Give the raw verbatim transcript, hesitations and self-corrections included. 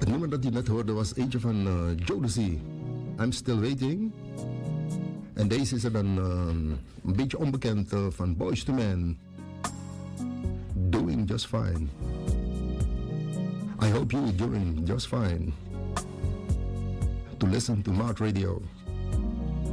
nummer dat je net hoorde was eentje van uh, Jodeci. I'm Still Waiting. En deze is er dan uh, een beetje onbekend uh, van Boyz two Men. Doing Just Fine. I hope you're doing just fine. To listen to Mart Radio.